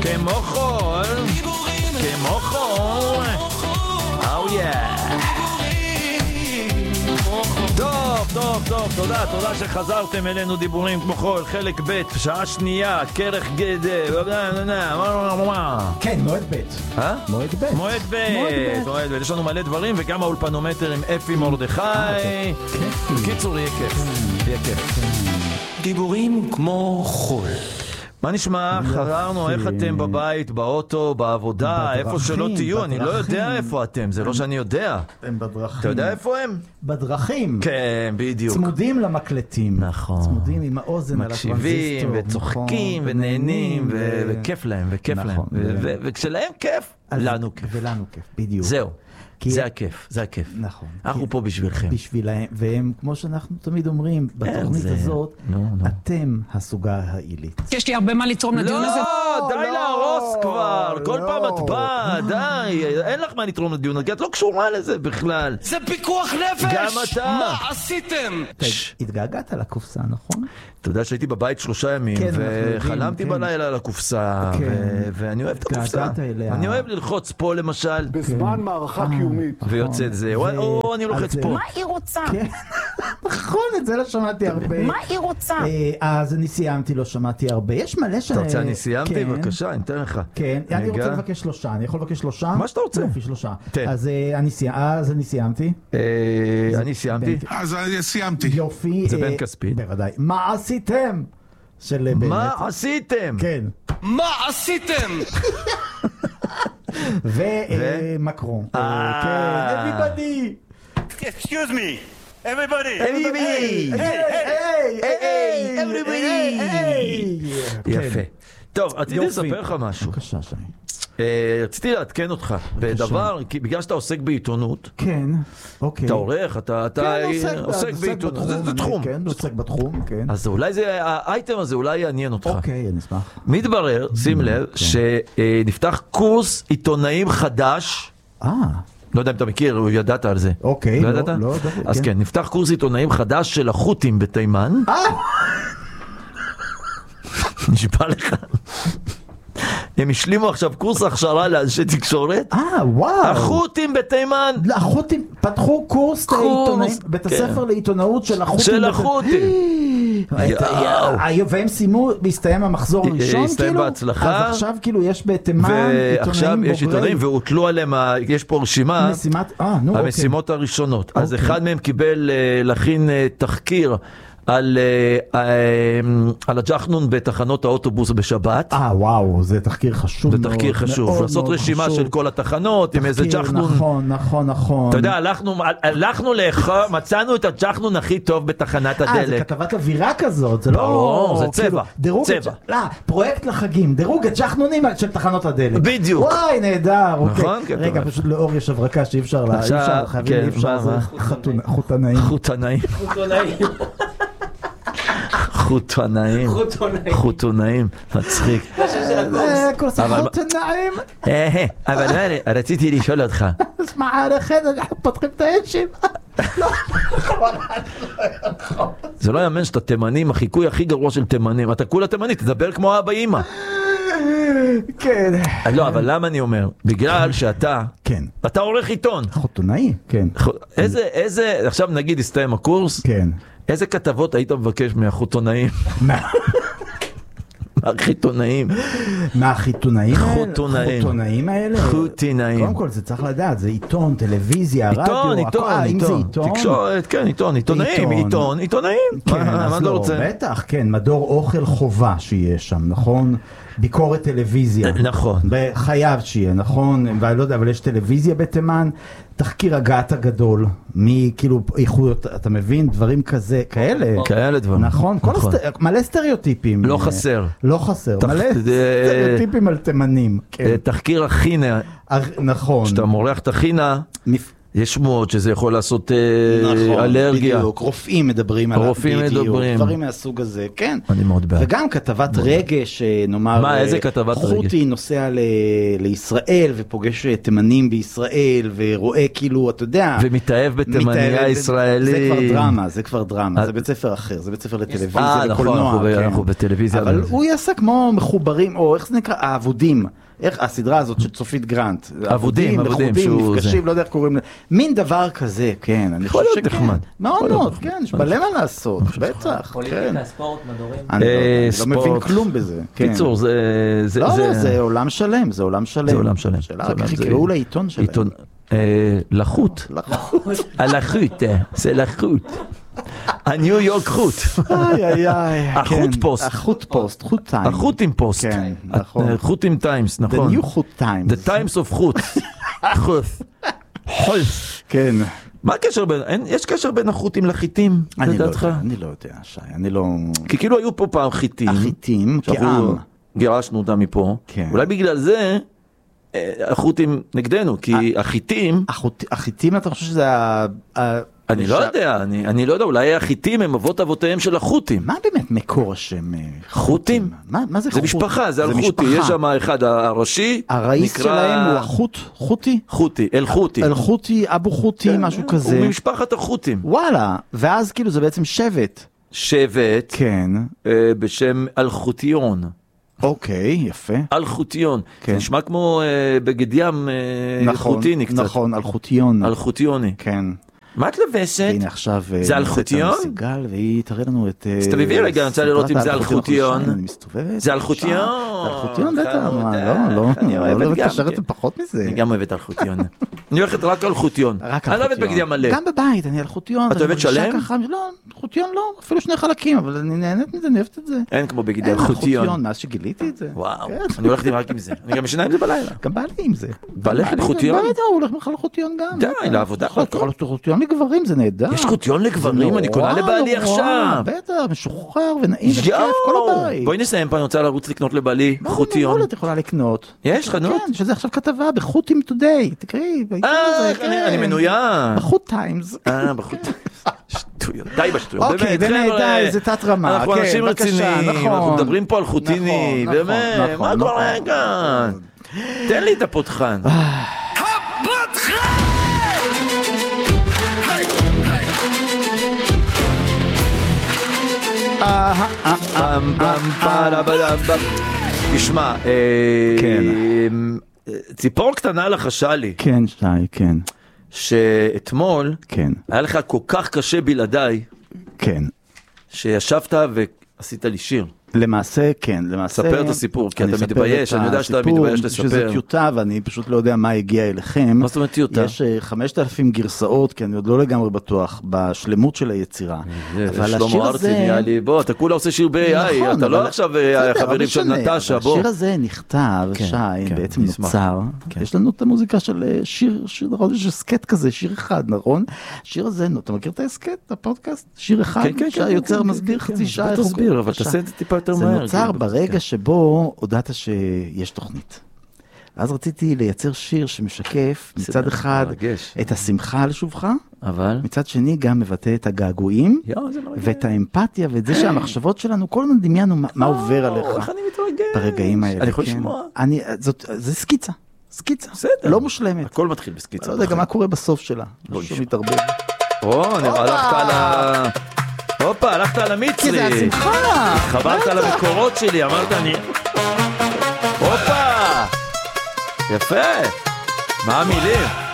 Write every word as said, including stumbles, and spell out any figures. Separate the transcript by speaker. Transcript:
Speaker 1: כמו חול, כמו חול, אוו יא. טוב, טוב, טוב, תודה, תודה שחזרתם אלינו. דיבורים כמו חול, חלק ב', שעה שנייה, כרך גד,
Speaker 2: כן, מועד ב'.
Speaker 1: אה?
Speaker 2: מועד ב'.
Speaker 1: מועד ב', מועד ב'. יש לנו מלא דברים, וגם האולפנומטר עם אפי מרדכי. בקיצור, יהיה כיף. יהיה כיף.
Speaker 3: דיבורים כמו חול.
Speaker 1: מה נשמע? חזרנו, איך אתם בבית, באוטו, בעבודה, איפה שלא תהיו, אני לא יודע איפה אתם, זה לא שאני יודע.
Speaker 2: הם בדרכים.
Speaker 1: אתה יודע איפה הם?
Speaker 2: בדרכים.
Speaker 1: כן, בדיוק.
Speaker 2: צמודים למקלטים.
Speaker 1: נכון.
Speaker 2: צמודים עם האוזן על הטרנזיסטור.
Speaker 1: מקשיבים וצוחקים ונהנים וכיף להם, וכיף להם. וכשלהם כיף, לנו כיף.
Speaker 2: ולנו כיף, בדיוק.
Speaker 1: זהו. זה הכיף, זה הכיף.
Speaker 2: נכון.
Speaker 1: אנחנו פה בשבילכם.
Speaker 2: בשבילהם, והם, כמו שאנחנו תמיד אומרים, בתוכנית הזאת, אתם הסוגה העילית.
Speaker 4: יש לי הרבה מה לתרום לדיון הזה.
Speaker 1: לא, די להרוס כבר. כל פעם את באה, די. אין לך מה לתרום לדיון הזה, את לא קשורה לזה בכלל.
Speaker 3: זה פיקוח נפש!
Speaker 1: גם אתה.
Speaker 3: מה עשיתם?
Speaker 2: התגעגעת לקופסה, נכון?
Speaker 1: אתה יודע שהייתי בבית שלושה ימים, וחלמתי בלילה על הקופסה, ואני אוהב את הקופסה. אני אוהב ללחוץ פה למשל.
Speaker 5: בזמן מערכה קיומית.
Speaker 1: ויוצא את זה, או אני לוחץ פה.
Speaker 4: מה היא רוצה?
Speaker 2: נכון, את זה לא שמעתי הרבה.
Speaker 4: מה היא רוצה?
Speaker 2: אז אני סיימתי, לא שמעתי הרבה. יש מלא ש...
Speaker 1: אתה רוצה, אני סיימתי? בבקשה, אני אתן לך.
Speaker 2: כן, אני רוצה לבקש שלושה. אני יכול לבקש שלושה?
Speaker 1: מה שאתה רוצה.
Speaker 2: יופי, שלושה. אז אני סיימתי.
Speaker 1: אני סיימתי.
Speaker 5: אז אני סיימתי.
Speaker 2: יופי.
Speaker 1: זה בן כספית.
Speaker 2: בוודאי. מה עשיתם?
Speaker 1: מה עשיתם?
Speaker 2: כן.
Speaker 3: מה עשיתם?
Speaker 2: ומקרון. כן, everybody.
Speaker 6: Excuse me. Everybody.
Speaker 1: Everybody.
Speaker 2: Hey, hey,
Speaker 1: everybody. יפה. טוב, רציתי לספר לך משהו.
Speaker 2: בבקשה, שי.
Speaker 1: רציתי לעדכן אותך בדבר, בגלל שאתה עוסק בעיתונות.
Speaker 2: כן, אוקיי.
Speaker 1: אתה עורך, אתה עוסק בעיתונות, זה תחום.
Speaker 2: כן, עוסק בתחום, כן.
Speaker 1: אז אולי זה, האייטם הזה אולי יעניין אותך.
Speaker 2: אוקיי, אני אשמח.
Speaker 1: מתברר, שים לב, שנפתח קורס עיתונאים חדש.
Speaker 2: אה.
Speaker 1: לא יודע אם אתה מכיר, או ידעת על זה.
Speaker 2: אוקיי,
Speaker 1: לא ידעת?
Speaker 2: לא,
Speaker 1: אז כן, נפתח קורס עיתונאים חדש של החות'ים בתימן.
Speaker 2: אה!
Speaker 1: נשבע לך. הם השלימו עכשיו קורס הכשרה לאנשי תקשורת.
Speaker 2: אה, וואו.
Speaker 1: החות'ים בתימן.
Speaker 2: החות'ים פתחו קורס לעיתונאים, בית הספר לעיתונאות של החות'ים.
Speaker 1: של החות'ים.
Speaker 2: והם סיימו, בהסתיים המחזור הראשון, כאילו?
Speaker 1: הסתיים בהצלחה.
Speaker 2: אז עכשיו כאילו יש בתימן עיתונאים בוגרי. ועכשיו
Speaker 1: יש עיתונאים, והוטלו עליהם, יש פה רשימה, המשימות הראשונות. אז אחד מהם קיבל להכין תחקיר על על הג'חנון בתחנות האוטובוס בשבת.
Speaker 2: אה, וואו, זה תחקיר חשוב מאוד.
Speaker 1: זה תחקיר חשוב. לעשות רשימה של כל התחנות, עם איזה ג'חנון.
Speaker 2: נכון, נכון, נכון.
Speaker 1: אתה יודע, הלכנו לאחור, מצאנו את הג'חנון הכי טוב בתחנת הדלק.
Speaker 2: אה, זה כתבת אווירה כזאת, זה לא...
Speaker 1: ברור, זה צבע.
Speaker 2: צבע. לא, פרויקט לחגים, דירוג הג'חנונים של תחנות הדלק.
Speaker 1: בדיוק.
Speaker 2: וואי, נהדר.
Speaker 1: נכון?
Speaker 2: רגע, פשוט לאור יש הברקה שאי אפשר לה, אי אפשר, חייבים, אי אפשר, זה חוטנאים.
Speaker 1: חוטנאים. חוטנאים. חוטנאים. מצחיק.
Speaker 2: זה כוס חוטנאים.
Speaker 1: אבל רציתי לשאול אותך.
Speaker 2: اسمع على خير אנחנו פותחים את האשים.
Speaker 1: זה לא יאמן שאתה תימנים, החיקוי הכי גרוע של תימנים. אתה כולה תימני, תדבר כמו אבא אמא.
Speaker 2: כן.
Speaker 1: לא, אבל למה אני אומר? בגלל שאתה,
Speaker 2: כן.
Speaker 1: אתה עורך עיתון.
Speaker 2: חוטנאי, כן.
Speaker 1: איזה, איזה, עכשיו נגיד הסתיים הקורס.
Speaker 2: כן.
Speaker 1: איזה כתבות היית מבקש מהחוטונאים? מהחיתונאים.
Speaker 2: מהחיתונאים האלה?
Speaker 1: חוטונאים.
Speaker 2: חוטונאים האלה?
Speaker 1: חוטונאים.
Speaker 2: קודם כל זה צריך לדעת, זה עיתון, טלוויזיה, רדיו.
Speaker 1: עיתון, עיתון, עיתון. תקשורת, כן, עיתון, עיתונאים, עיתון, עיתונאים. מה אתה רוצה?
Speaker 2: בטח, כן, מדור אוכל חובה שיש שם, נכון? ביקורת טלוויזיה.
Speaker 1: נכון.
Speaker 2: חייב שיהיה, נכון? ואני לא יודע, אבל יש טלוויזיה בתימן, תחקיר הגעת הגדול, מי כאילו איכות, אתה מבין? דברים כזה, כאלה.
Speaker 1: כאלה דברים.
Speaker 2: נכון, מלא סטריאוטיפים.
Speaker 1: לא חסר.
Speaker 2: לא חסר, מלא סטריאוטיפים על תימנים.
Speaker 1: תחקיר החינה.
Speaker 2: נכון.
Speaker 1: שאתה מורח את החינה, יש שמועות שזה יכול לעשות
Speaker 2: נכון,
Speaker 1: אלרגיה.
Speaker 2: בדיוק, רופאים מדברים על
Speaker 1: רופאים מדברים.
Speaker 2: דברים מהסוג הזה, כן.
Speaker 1: אני מאוד בעד.
Speaker 2: וגם כתבת רגש, נאמר,
Speaker 1: מה, איזה כתבת רגש?
Speaker 2: חותי נוסע ל... לישראל ופוגש תימנים בישראל ורואה כאילו, אתה יודע,
Speaker 1: ומתאהב בתימניה ישראלי.
Speaker 2: זה כבר דרמה, זה כבר דרמה, זה בית ספר אחר, זה בית ספר לטלוויזיה, לקולנוע.
Speaker 1: נכון, אנחנו בטלוויזיה.
Speaker 2: אבל הוא יעשה כמו מחוברים, או איך זה נקרא, העבודים. איך הסדרה הזאת של צופית גרנט,
Speaker 1: עבודים, עבודים,
Speaker 2: נפגשים, לא יודע איך קוראים לזה, מין דבר כזה, כן, אני חושב שכן, מאוד מאוד, כן, יש בלמה לעשות, בטח,
Speaker 4: פוליטיקה, ספורט, מדורים,
Speaker 2: אני לא מבין כלום בזה.
Speaker 1: קיצור, זה...
Speaker 2: לא, לא, זה עולם שלם, זה עולם שלם.
Speaker 1: זה עולם שלם.
Speaker 2: איך יקראו לעיתון שלהם?
Speaker 1: לחוט. הלחוט, זה לחוט. הניו יורק חוט.
Speaker 2: איי איי איי.
Speaker 1: החוט פוסט.
Speaker 2: החוט פוסט, חוט טיים.
Speaker 1: החוט עם פוסט.
Speaker 2: כן, נכון.
Speaker 1: חוט עם טיימס, נכון.
Speaker 2: The new חוט טיימס.
Speaker 1: The times of חוט. חוט. חוט.
Speaker 2: כן.
Speaker 1: מה הקשר בין, יש קשר בין החוטים לחיטים, לדעתך?
Speaker 2: אני לא יודע, שי, אני לא...
Speaker 1: כי כאילו היו פה פעם חיטים.
Speaker 2: החיטים, כעם.
Speaker 1: גירשנו אותם מפה. אולי בגלל זה... החוטים נגדנו, כי החיטים...
Speaker 2: החיטים, אתה חושב שזה...
Speaker 1: אני לא יודע, אני לא יודע, אולי החיטים הם אבות אבותיהם של החוטים.
Speaker 2: מה באמת מקור השם
Speaker 1: חוטים?
Speaker 2: מה זה חוט?
Speaker 1: זה משפחה, זה על חוטי, יש שם אחד הראשי,
Speaker 2: הרئיס שלהם הוא החוט, חוטי?
Speaker 1: חוטי, אל חוטי.
Speaker 2: אל חוטי, אבו חוטי, משהו כזה.
Speaker 1: הוא ממשפחת החוטים.
Speaker 2: וואלה, ואז כאילו זה בעצם שבט.
Speaker 1: שבט,
Speaker 2: כן.
Speaker 1: בשם אלחוטיון.
Speaker 2: אוקיי, יפה.
Speaker 1: אלחוטיון. זה נשמע כמו בגד ים אלחוטיני קצת.
Speaker 2: נכון, אלחוטיון.
Speaker 1: אלחוטיוני.
Speaker 2: כן.
Speaker 1: מה את לבשת?
Speaker 2: הנה עכשיו...
Speaker 1: זה אלחוטיון?
Speaker 2: סיגל, והיא תראה לנו את...
Speaker 1: סתביבי רגע, אני רוצה לראות אם זה אלחוטיון.
Speaker 2: אני מסתובבת.
Speaker 1: זה אלחוטיון.
Speaker 2: זה אלחוטיון בטח, מה, לא, לא. אני אוהבת קשרת פחות מזה.
Speaker 1: אני גם אוהבת אלחוטיון. אני הולכת רק אלחוטיון. אני לא אוהבת בגד ים מלא.
Speaker 2: גם בבית, אני אלחוטיון.
Speaker 1: את אוהבת שלם?
Speaker 2: לא, אלחוטיון לא, אפילו שני חלקים, אבל אני נהנית מזה, אני אוהבת את זה.
Speaker 1: אין כמו בגד ים אלחוטיון.
Speaker 2: מאז שגיליתי את זה.
Speaker 1: וואו, אני הולכת רק עם זה. אני גם משנה עם זה בלילה.
Speaker 2: גם בא לי עם זה.
Speaker 1: בעלך עם חוטיון?
Speaker 2: הוא הולך בכלל לחוטיון גם.
Speaker 1: די, לעבודה.
Speaker 2: חוטיון לגברים זה נהדר.
Speaker 1: יש חוטיון לגברים, אני קונה לבעלי עכשיו.
Speaker 2: בטח, משוחרר ונעים וכיף, כל הבית.
Speaker 1: בואי נסיים פה, אני רוצה לרוץ לקנות לבעלי חוטיון.
Speaker 2: מה את יכולה לקנות?
Speaker 1: יש חנות?
Speaker 2: כן, שזה עכשיו כתבה בחוטים טודיי, תקראי.
Speaker 1: אה, אני מנויה.
Speaker 2: בחוט טיימס.
Speaker 1: אה, בחוט טיימס. שטויות, די בשטויות.
Speaker 2: אוקיי, באמת, די, זה תת רמה.
Speaker 1: אנחנו אנשים רציניים, אנחנו מדברים פה על חוטיני, באמת, מה קורה כאן? תן לי את הפותחן. תשמע, ציפור קטנה לחשה לי.
Speaker 2: כן, שי, כן.
Speaker 1: שאתמול היה לך כל כך קשה בלעדיי.
Speaker 2: כן.
Speaker 1: שישבת ועשית לי שיר.
Speaker 2: למעשה, כן, למעשה...
Speaker 1: ספר את הסיפור, כי אתה מתבייש, אני יודע שאתה מתבייש לספר.
Speaker 2: שזה טיוטה, ואני פשוט לא יודע מה הגיע אליכם.
Speaker 1: מה זאת אומרת טיוטה?
Speaker 2: יש חמשת אלפים גרסאות, כי אני עוד לא לגמרי בטוח, בשלמות של היצירה.
Speaker 1: אבל השיר הזה... בוא, אתה כולה עושה שיר ב-איי איי, אתה לא עכשיו החברים של נטשה, בוא.
Speaker 2: השיר הזה נכתב, שי, בעצם נוצר. יש לנו את המוזיקה של שיר, נכון, יש סקט כזה, שיר אחד, נכון? השיר הזה, אתה מכיר את הסקט, הפודקאסט? שיר אחד, שהיוצר מסביר חצי שעה.
Speaker 1: תסביר, אבל תעשה את זה טיפה יותר מהר.
Speaker 2: זה נוצר ברגע שבו הודעת שיש תוכנית. אז רציתי לייצר שיר שמשקף מצד אחד את השמחה על שובך,
Speaker 1: אבל
Speaker 2: מצד שני גם מבטא את הגעגועים, ואת האמפתיה, ואת זה שהמחשבות שלנו, כל הזמן דמיינו מה עובר עליך.
Speaker 1: איך אני מתרגש.
Speaker 2: ברגעים האלה.
Speaker 1: אני יכול לשמוע.
Speaker 2: זה סקיצה. סקיצה.
Speaker 1: בסדר.
Speaker 2: לא מושלמת.
Speaker 1: הכל מתחיל בסקיצה.
Speaker 2: לא יודע גם מה קורה בסוף שלה. לא מתערבב.
Speaker 1: או, אני הלכת על ה... הופה, הלכת על המצרי.
Speaker 2: כי זה השמחה.
Speaker 1: חברת על המקורות שלי, אמרת אני... הופה! יפה! מה המילים?